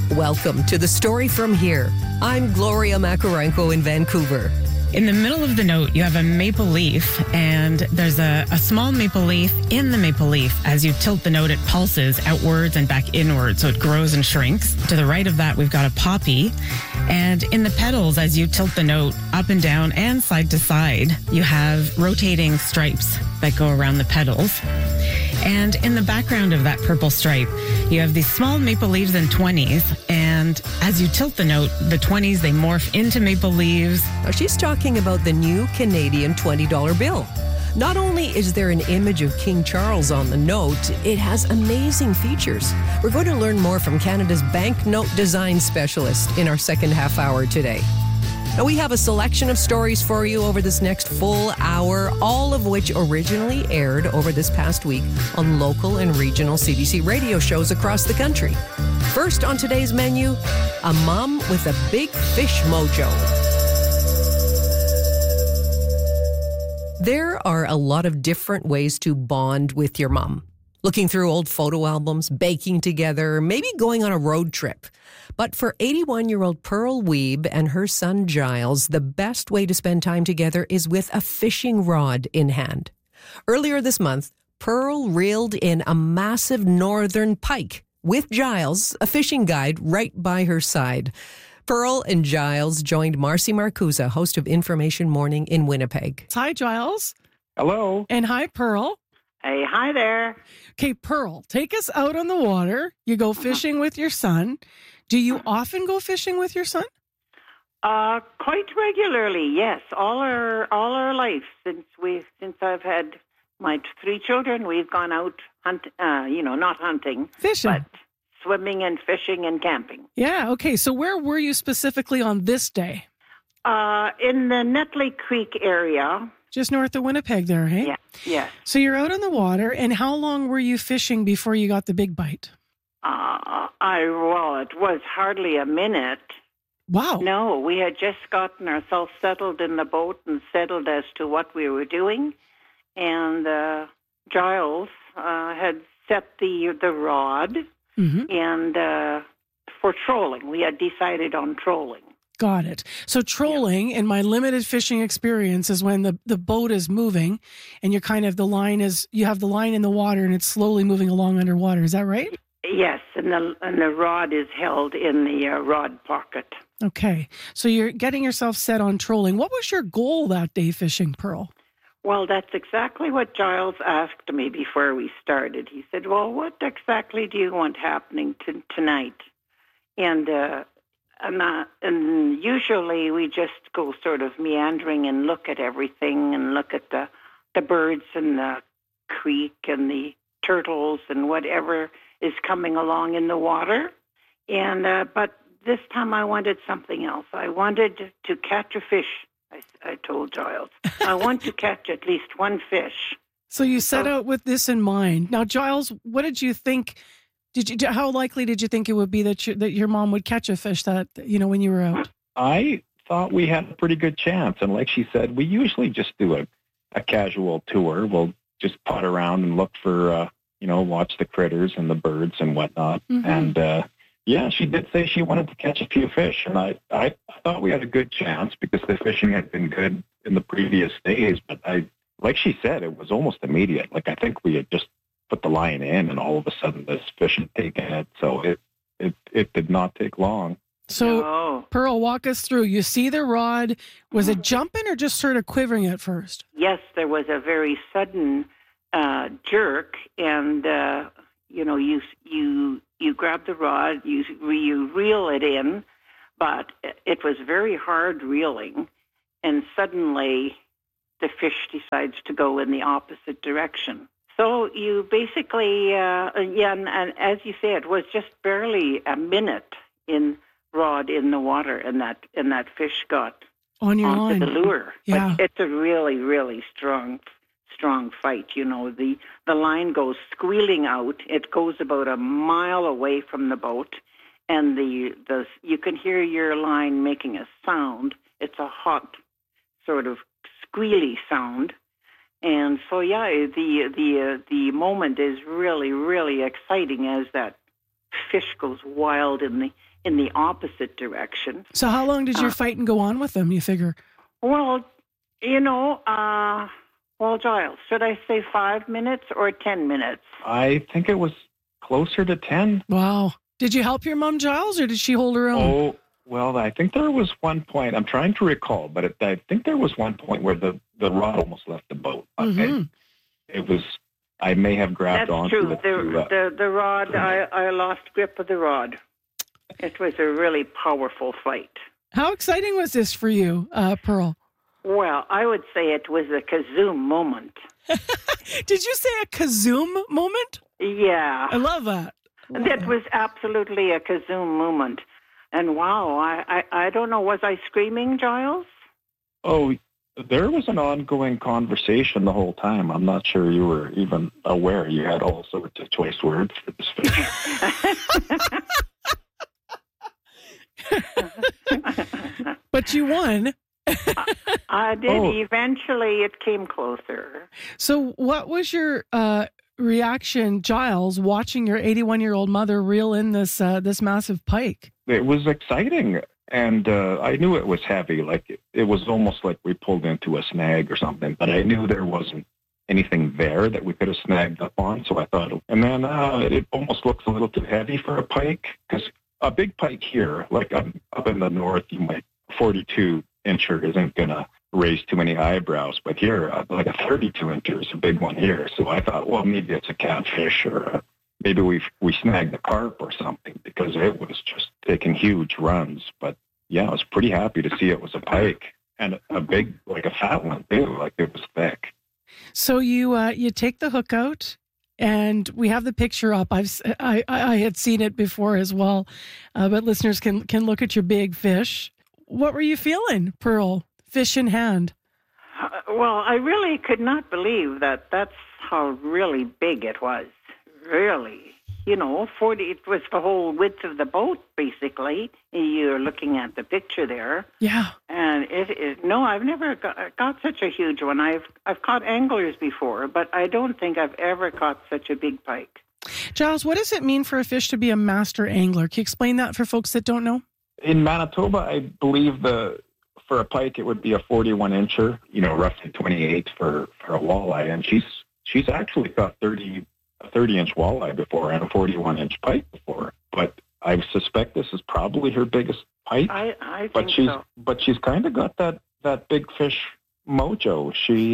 Welcome to The Story From Here. I'm Gloria Makarenko in Vancouver. In the middle of the note, you have a maple leaf, and there's a small maple leaf in the maple leaf. As you tilt the note, it pulses outwards and back inwards, so it grows and shrinks. To the right of that, we've got a poppy. And in the petals, as you tilt the note up and down and side to side, you have rotating stripes that go around the petals. And in the background of that purple stripe, you have these small maple leaves and 20s. And as you tilt the note, the 20s, they morph into maple leaves. Now, she's talking about the new Canadian $20 bill. Not only is there an image of King Charles on the note, it has amazing features. We're going to learn more from Canada's banknote design specialist in our second half hour today. Now, we have a selection of stories for you over this next full hour, all of which originally aired over this past week on local and regional CBC radio shows across the country. First on today's menu, a mom with a big fish mojo. There are a lot of different ways to bond with your mom. Looking through old photo albums, baking together, maybe going on a road trip. But for 81-year-old Pearl Wiebe and her son Giles, the best way to spend time together is with a fishing rod in hand. Earlier this month, Pearl reeled in a massive northern pike with Giles, a fishing guide, right by her side. Pearl and Giles joined Marcy Marcusa, host of Information Morning in Winnipeg. Hi, Giles. Hello. And hi, Pearl. Hey, hi there. Okay, Pearl, take us out on the water. You go fishing with your son. Do you often go fishing with your son? Quite regularly, yes. All our life since I've had my 3 children, we've gone out not hunting, Fishing. but swimming and fishing and camping. Yeah, okay. So where were you specifically on this day? In the Netley Creek area. Just north of Winnipeg there, hey? Yeah, yes. So you're out on the water, and how long were you fishing before you got the big bite? It was hardly a minute. Wow. No, we had just gotten ourselves settled in the boat and settled as to what we were doing. And Giles had set the rod and for trolling. We had decided on trolling. Got it. So trolling, in my limited fishing experience, is when the boat is moving and you're kind of, you have the line in the water and it's slowly moving along underwater. Is that right? Yes, and the rod is held in the rod pocket. Okay. So you're getting yourself set on trolling. What was your goal that day fishing, Pearl? Well, that's exactly what Giles asked me before we started. He said, well, what exactly do you want happening tonight? And usually we just go sort of meandering and look at everything and look at the birds and the creek and the turtles and whatever is coming along in the water. And but this time I wanted something else. I wanted to catch a fish. I told Giles, I want to catch at least one fish. So you set out with this in mind. Now, Giles, what did you think? How likely did you think it would be that your mom would catch a fish when you were out? I thought we had a pretty good chance. And like she said, we usually just do a casual tour. We'll just putt around and look for, watch the critters and the birds and whatnot. Mm-hmm. And, she did say she wanted to catch a few fish. And I thought we had a good chance because the fishing had been good in the previous days. But like she said, it was almost immediate. Like I think we had just put the line in and all of a sudden this fish had taken it. So it did not take long. So No. Pearl, walk us through. You see the rod. Was it jumping or just sort of quivering at first? Yes, there was a very sudden jerk, and you grab the rod, you reel it in, but it was very hard reeling, and suddenly the fish decides to go in the opposite direction. So you basically, and as you say, it was just barely a minute in rod in the water, and that fish got on your line. The lure. Yeah, but it's a really, really strong fight. The line goes squealing out. It goes about a mile away from the boat, and you can hear your line making a sound. It's a hot, sort of squealy sound. And so, the moment is really, really exciting as that fish goes wild in the opposite direction. So how long did your fighting go on with them, you figure? Well, Giles, should I say 5 minutes or 10 minutes? I think it was closer to 10. Wow. Did you help your mom, Giles, or did she hold her own? Oh, well, I think there was one point, I'm trying to recall, but I think there was one point where the rod almost left the boat. Mm-hmm. I may have grabbed onto it. That's true. The rod, I lost grip of the rod. It was a really powerful fight. How exciting was this for you, Pearl? Well, I would say it was a kazoom moment. Did you say a kazoom moment? Yeah. I love that. That was absolutely a kazoom moment. And wow, I don't know, was I screaming, Giles? Oh, there was an ongoing conversation the whole time. I'm not sure you were even aware you had all sorts of choice words for this fish. But you won. I did. Oh. Eventually, it came closer. So what was your reaction, Giles, watching your 81-year-old mother reel in this massive pike? It was exciting. And I knew it was heavy. Like it was almost like we pulled into a snag or something. But I knew there wasn't anything there that we could have snagged up on. So I thought, and then it almost looks a little too heavy for a pike. Because a big pike here, like up in the north, 42-incher isn't going to raise too many eyebrows. But here, like a 32-incher is a big one here. So I thought, well, maybe it's a catfish or maybe we snagged a carp or something, because it was just taking huge runs. But yeah, I was pretty happy to see it was a pike, and a big, like a fat one too, like it was thick. So you take the hook out, and we have the picture up. I had seen it before as well, but listeners can look at your big fish. What were you feeling, Pearl? Fish in hand. Well, I really could not believe that's how really big it was. Really, 40, it was the whole width of the boat, basically. You're looking at the picture there. Yeah. And I've never got such a huge one. I've caught anglers before, but I don't think I've ever caught such a big pike. Giles, what does it mean for a fish to be a master angler? Can you explain that for folks that don't know? In Manitoba, I believe for a pike, it would be a 41-incher, roughly 28 for a walleye. And she's actually caught a 30-inch walleye before and a 41-inch pike before. But I suspect this is probably her biggest pike. I think so. But she's kind of got that big fish mojo.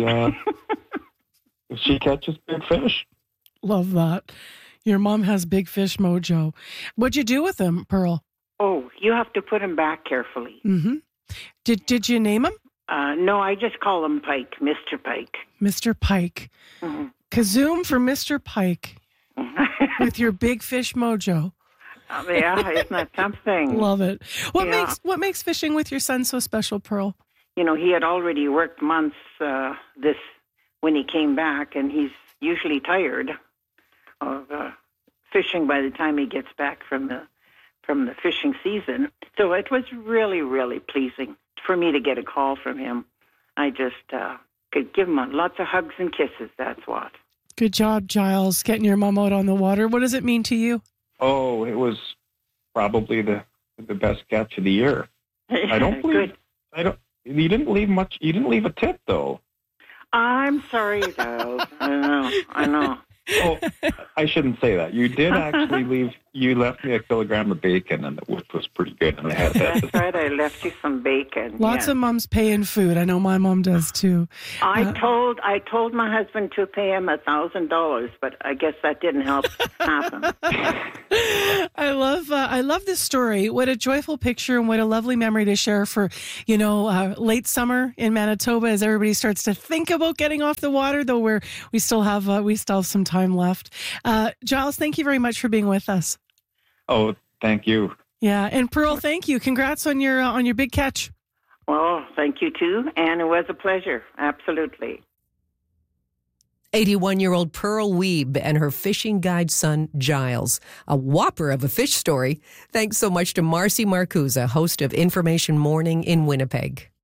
She catches big fish. Love that. Your mom has big fish mojo. What'd you do with them, Pearl? Oh, you have to put them back carefully. Mm-hmm. Did you name him? No, I just call him Pike, Mr. Pike. Mr. Pike. Mm-hmm. Kazoom for Mr. Pike with your big fish mojo. Yeah, isn't that something? Love it. What makes fishing with your son so special, Pearl? He had already worked months when he came back, and he's usually tired of fishing by the time he gets back from the fishing season. So it was really, really pleasing for me to get a call from him. I just could give him lots of hugs and kisses, that's what. Good job, Giles, getting your mom out on the water. What does it mean to you? Oh, it was probably the best catch of the year. I don't believe. You didn't leave much. You didn't leave a tip, though. I'm sorry, Giles. I know. Oh, I shouldn't say that. You did actually leave. You left me a kilogram of bacon, which was pretty good, and I had that. That's right. I left you some bacon. Lots of moms pay in food. I know my mom does too. I told my husband to pay him $1,000, but I guess that didn't help happen. I love this story. What a joyful picture, and what a lovely memory to share for late summer in Manitoba as everybody starts to think about getting off the water. Though we still have some time left. Giles, thank you very much for being with us. Oh, thank you. Yeah, and Pearl, thank you. Congrats on your big catch. Well, thank you too, and it was a pleasure. Absolutely. 81-year-old Pearl Wiebe and her fishing guide son, Giles. A whopper of a fish story. Thanks so much to Marcy Marcusa, host of Information Morning in Winnipeg.